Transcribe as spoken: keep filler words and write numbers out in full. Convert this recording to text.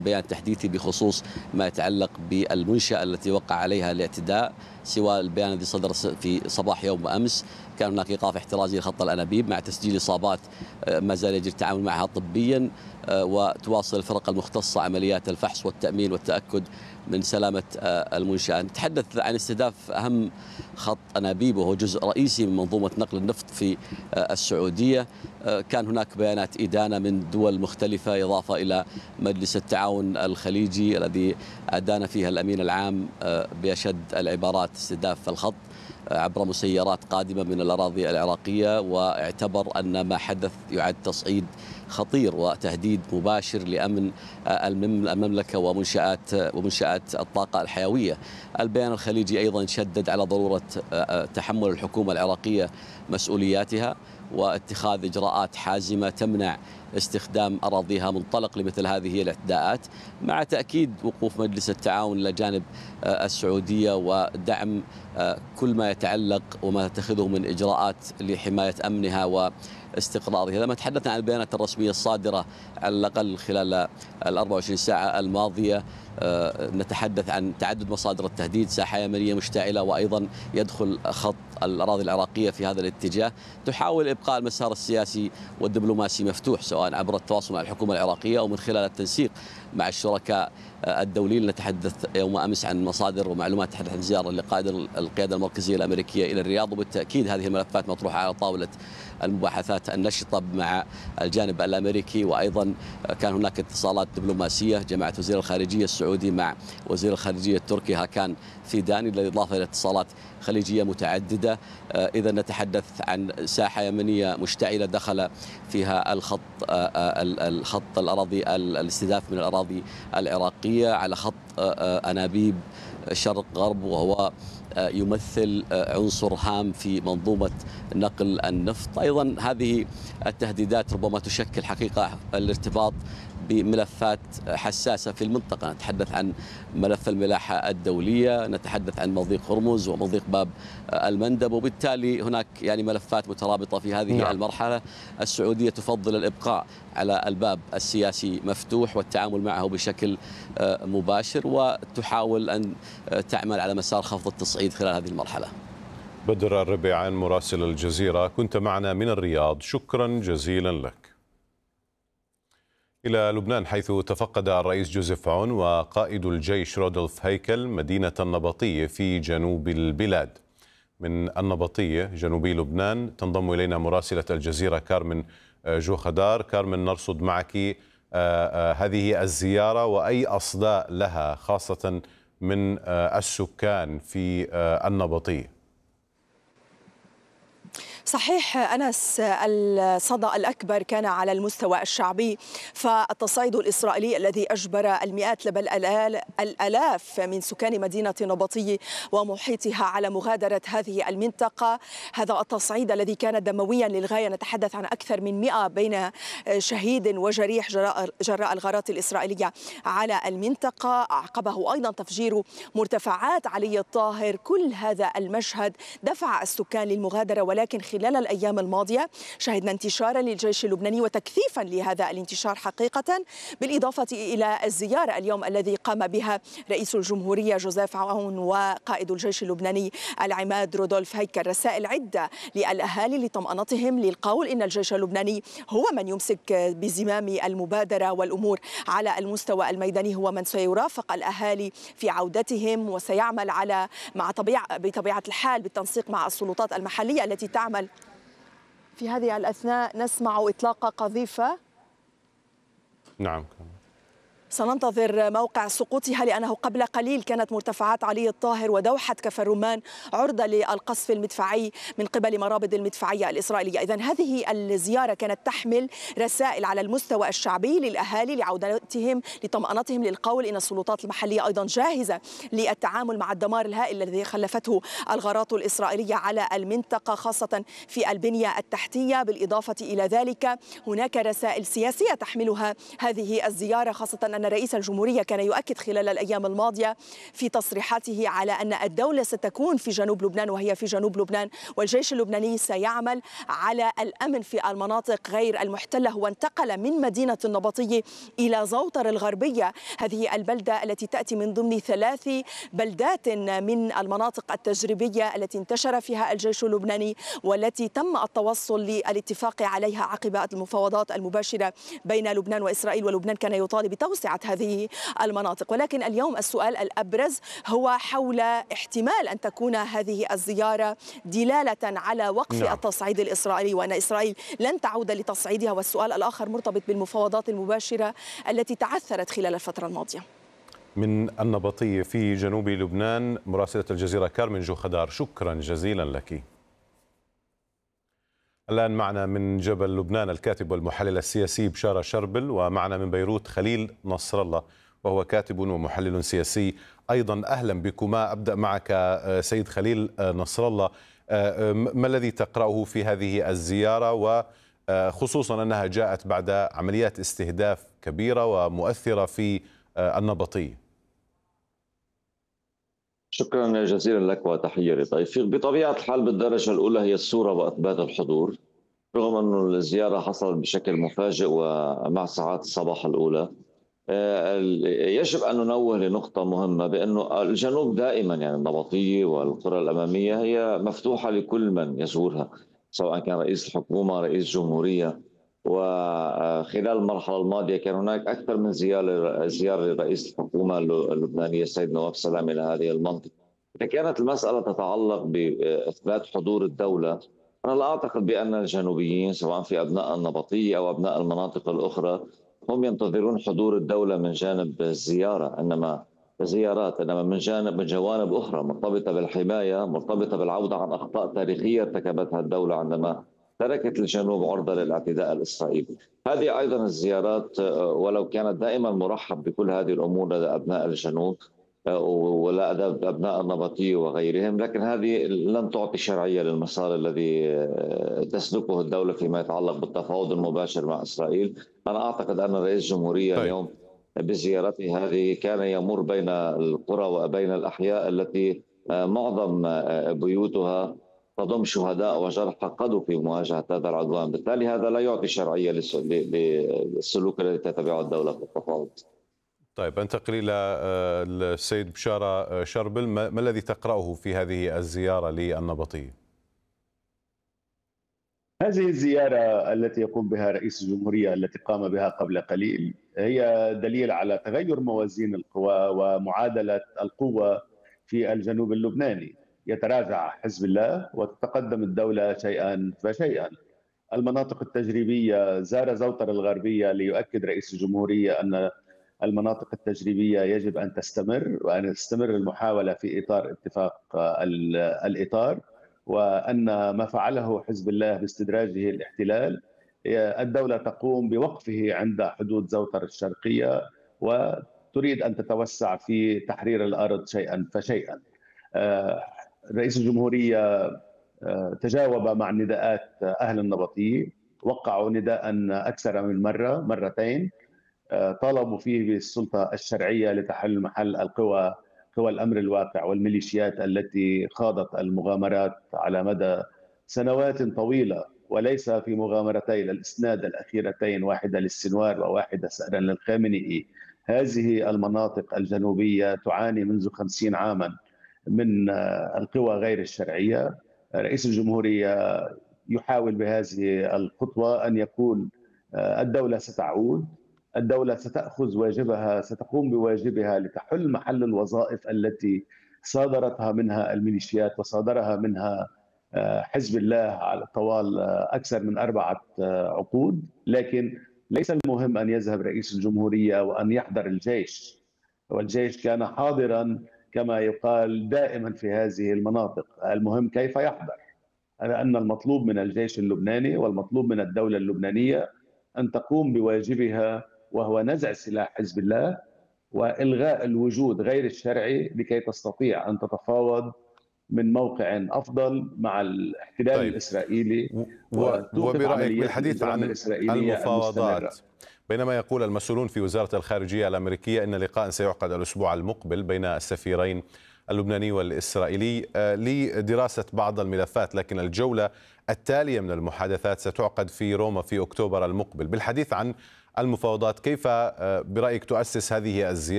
بيان تحديثي بخصوص ما يتعلق بالمنشأة التي وقع عليها الاعتداء، سوى البيان الذي صدر في صباح يوم أمس. كان هناك إيقاف احترازي لخط الأنابيب مع تسجيل إصابات ما زال يجري التعامل معها طبيا، وتواصل الفرق المختصة عمليات الفحص والتأمين والتأكد من سلامة المنشأة. نتحدث عن استهداف أهم خط أنابيب وهو جزء رئيسي من منظومة نقل النفط في السعودية. كان هناك بيانات إدانة من دول مختلفة، إضافة إلى مجلس التعاون الخليجي الذي أدان فيها الأمين العام بأشد العبارات استهداف الخط عبر مسيرات قادمة من الأراضي العراقية، واعتبر أن ما حدث يعد تصعيد خطير وتهديد مباشر لأمن المملكة ومنشآت ومنشآت الطاقة الحيوية. البيان الخليجي أيضا شدد على ضرورة تحمل الحكومة العراقية مسؤولياتها واتخاذ إجراءات حازمة تمنع استخدام أراضيها منطلق لمثل هذه الاعتداءات، مع تأكيد وقوف مجلس التعاون إلى جانب السعودية ودعم كل ما يتعلق وما تتخذه من إجراءات لحماية أمنها واستقرارها. لما تحدثنا عن البيانات الرسمية الصادرة على الأقل خلال ال أربع وعشرين ساعة الماضية، نتحدث عن تعدد مصادر التهديد، ساحة يمنية مشتعلة، وأيضا يدخل خط الأراضي العراقية في هذا الاتجاه. تحاول إبقاء المسار السياسي والدبلوماسي مفتوح، سواء عبر التواصل مع الحكومة العراقية أو من خلال التنسيق مع الشركاء الدوليين. نتحدث يوم أمس عن مصادر ومعلومات تحدث عن زيارة لقائد القيادة المركزية الأمريكية إلى الرياض، وبالتأكيد هذه الملفات مطروحة على طاولة المباحثات النشطة مع الجانب الأمريكي. وأيضا كان هناك اتصالات دبلوماسية جمعت وزير الخارجية السعودي مع وزير الخارجية التركي هاكان فيداني، بالإضافة إلى اتصالات خليجية متعددة. إذا نتحدث عن ساحة يمنية مشتعلة دخل فيها الخط الخط الأراضي الاستهداف من الأراضي العراقية على خط أنابيب شرق غرب، وهو يمثل عنصر هام في منظومة نقل النفط. أيضا هذه التهديدات ربما تشكل حقيقة الارتباط بملفات حساسة في المنطقة. نتحدث عن ملف الملاحة الدولية، نتحدث عن مضيق هرمز ومضيق باب المندب، وبالتالي هناك يعني ملفات مترابطة في هذه نعم. المرحلة السعودية تفضل الإبقاء على الباب السياسي مفتوح والتعامل معه بشكل مباشر، وتحاول أن تعمل على مسار خفض التصعيد خلال هذه المرحلة. بدر الربيعان مراسل الجزيرة، كنت معنا من الرياض، شكرا جزيلا لك. إلى لبنان، حيث تفقد الرئيس جوزيف عون وقائد الجيش رودولف هيكل مدينة النبطية في جنوب البلاد. من النبطية جنوبي لبنان تنضم إلينا مراسلة الجزيرة كارمن جو خدار. كارمن، نرصد معك هذه الزيارة وأي أصداء لها خاصة من السكان في النبطية. صحيح أنس، الصدى الأكبر كان على المستوى الشعبي، فالتصعيد الإسرائيلي الذي أجبر المئات بل الآلاف من سكان مدينة نبطي ومحيطها على مغادرة هذه المنطقة. هذا التصعيد الذي كان دمويا للغاية، نتحدث عن أكثر من مئة بين شهيد وجريح جراء, جراء الغارات الإسرائيلية على المنطقة. أعقبه أيضا تفجير مرتفعات علي الطاهر. كل هذا المشهد دفع السكان للمغادرة، ولكن خلال الأيام الماضية شهدنا انتشارا للجيش اللبناني وتكثيفا لهذا الانتشار حقيقة، بالإضافة إلى الزيارة اليوم الذي قام بها رئيس الجمهورية جوزيف عون وقائد الجيش اللبناني العماد رودولف هيكل. رسائل عدة للأهالي لطمأنتهم، للقول إن الجيش اللبناني هو من يمسك بزمام المبادرة، والأمور على المستوى الميداني هو من سيرافق الأهالي في عودتهم، وسيعمل على مع طبيعة بطبيعة الحال بالتنسيق مع السلطات المحلية التي تعمل. في هذه الأثناء نسمع إطلاق قذيفة. نعم، سننتظر موقع سقوطها، لأنه قبل قليل كانت مرتفعات علي الطاهر ودوحة كفر الرمان عرضة للقصف المدفعي من قبل مرابط المدفعية الإسرائيلية. إذن هذه الزيارة كانت تحمل رسائل على المستوى الشعبي للأهالي لعودتهم لطمأنتهم، للقول إن السلطات المحلية أيضا جاهزة للتعامل مع الدمار الهائل الذي خلفته الغارات الإسرائيلية على المنطقة، خاصة في البنية التحتية. بالإضافة إلى ذلك هناك رسائل سياسية تحملها هذه الزيارة، خاصة أن أن رئيس الجمهورية كان يؤكد خلال الأيام الماضية في تصريحاته على أن الدولة ستكون في جنوب لبنان وهي في جنوب لبنان، والجيش اللبناني سيعمل على الأمن في المناطق غير المحتلة. هو انتقل من مدينة النبطية إلى زوطر الغربية، هذه البلدة التي تأتي من ضمن ثلاث بلدات من المناطق التجريبية التي انتشر فيها الجيش اللبناني والتي تم التوصل للاتفاق عليها عقب المفاوضات المباشرة بين لبنان وإسرائيل، ولبنان كان يطالب بتوسعة هذه المناطق. ولكن اليوم السؤال الأبرز هو حول احتمال أن تكون هذه الزيارة دلالة على وقف نعم. التصعيد الإسرائيلي، وأن إسرائيل لن تعود لتصعيدها. والسؤال الآخر مرتبط بالمفاوضات المباشرة التي تعثرت خلال الفترة الماضية. من النبطية في جنوب لبنان مراسلة الجزيرة كارمن جو خدار، شكرا جزيلا لك. الآن معنا من جبل لبنان الكاتب والمحلل السياسي بشارة شربل، ومعنا من بيروت خليل نصر الله وهو كاتب ومحلل سياسي أيضا. أهلا بكما. أبدأ معك سيد خليل نصر الله، ما الذي تقرأه في هذه الزيارة، وخصوصا أنها جاءت بعد عمليات استهداف كبيرة ومؤثرة في النبطية؟ شكرا جزيلا لك وتحية لضيفك. بطبيعة الحال بالدرجة الأولى هي الصورة وإثبات الحضور، رغم أن الزيارة حصلت بشكل مفاجئ ومع ساعات الصباح الأولى. يجب أن ننوه لنقطة مهمة، بأنه الجنوب دائما يعني النبطية والقرى الأمامية هي مفتوحة لكل من يزورها، سواء كان رئيس الحكومة رئيس جمهورية. وخلال المرحلة الماضية كان هناك أكثر من زيارة زيارة لرئيس الحكومة اللبنانية السيد نواف سلام إلى هذه المنطقة. إذا كانت المسألة تتعلق بإثبات حضور الدولة، أنا لا أعتقد بأن الجنوبيين سواء في أبناء النبطية أو أبناء المناطق الأخرى هم ينتظرون حضور الدولة من جانب الزيارة، إنما زيارات إنما من جانب من جوانب أخرى مرتبطة بالحماية، مرتبطة بالعودة عن أخطاء تاريخية ارتكبتها الدولة عندما تركت الجنوب عرضة للاعتداء الإسرائيلي. هذه أيضا الزيارات ولو كانت دائما مرحب بكل هذه الأمور لدى أبناء الجنوب ولا أبناء النبطية وغيرهم، لكن هذه لن تعطي شرعية للمسار الذي تسلكه الدولة فيما يتعلق بالتفاوض المباشر مع إسرائيل. أنا أعتقد أن رئيس الجمهورية طيب. اليوم بزيارته هذه كان يمر بين القرى وبين الأحياء التي معظم بيوتها تضم شهداء وجرحى قضوا في مواجهة هذا العدوان، بالتالي هذا لا يعطي شرعية للسلوك الذي تتبعه الدولة في التفاوض. طيب، أنتقل إلى السيد بشارة شربل، ما الذي تقرأه في هذه الزيارة للنبطية؟ هذه الزيارة التي يقوم بها رئيس الجمهورية التي قام بها قبل قليل هي دليل على تغير موازين القوى ومعادلة القوة في الجنوب اللبناني. يتراجع حزب الله وتتقدم الدولة شيئا فشيئا. المناطق التجريبية، زار زوطر الغربية ليؤكد رئيس الجمهورية أن المناطق التجريبية يجب أن تستمر وأن تستمر المحاولة في إطار اتفاق الإطار، وأن ما فعله حزب الله باستدراجه الاحتلال الدولة تقوم بوقفه عند حدود زوطر الشرقية وتريد أن تتوسع في تحرير الأرض شيئا فشيئا. رئيس الجمهورية تجاوب مع نداءات أهل النبطية، وقعوا نداء أكثر من مرة مرتين طالبوا فيه بالسلطة الشرعية لتحل محل القوى قوى الأمر الواقع والميليشيات التي خاضت المغامرات على مدى سنوات طويلة، وليس في مغامرتي الإسناد الأخيرتين، واحدة للسنوار وواحدة سأرا للخامنئي. هذه المناطق الجنوبية تعاني منذ خمسين عاما من القوى غير الشرعية. رئيس الجمهورية يحاول بهذه الخطوة أن يكون الدولة ستعود، الدولة ستأخذ واجبها، ستقوم بواجبها لتحل محل الوظائف التي صادرتها منها الميليشيات وصادرها منها حزب الله على طوال أكثر من أربعة عقود. لكن ليس المهم أن يذهب رئيس الجمهورية وأن يحضر الجيش، والجيش كان حاضرا كما يقال دائما في هذه المناطق. المهم كيف يحضر، لأن المطلوب من الجيش اللبناني والمطلوب من الدولة اللبنانية أن تقوم بواجبها، وهو نزع سلاح حزب الله وإلغاء الوجود غير الشرعي لكي تستطيع أن تتفاوض من موقع أفضل مع الاحتلال طيب. الإسرائيلي. وبرأيك بالحديث عن المفاوضات بينما يقول المسؤولون في وزارة الخارجية الأمريكية إن لقاء سيعقد الأسبوع المقبل بين السفيرين اللبناني والإسرائيلي لدراسة بعض الملفات، لكن الجولة التالية من المحادثات ستعقد في روما في أكتوبر المقبل. بالحديث عن المفاوضات، كيف برأيك تؤسس هذه الزيارة